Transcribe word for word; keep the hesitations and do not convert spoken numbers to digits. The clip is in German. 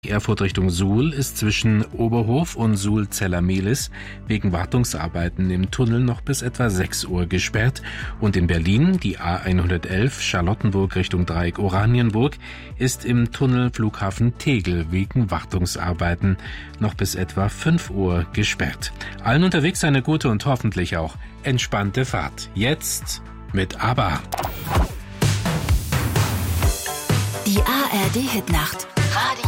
Erfurt Richtung Suhl ist zwischen Oberhof und Suhl-Zellermehlis wegen Wartungsarbeiten im Tunnel noch bis etwa sechs Uhr gesperrt. Und in Berlin die A hundertelf Charlottenburg Richtung Dreieck Oranienburg ist im Tunnel Flughafen Tegel wegen Wartungsarbeiten noch bis etwa fünf Uhr gesperrt. Allen unterwegs eine gute und hoffentlich auch entspannte Fahrt. Jetzt mit ABBA. Die A R D Hitnacht. Radio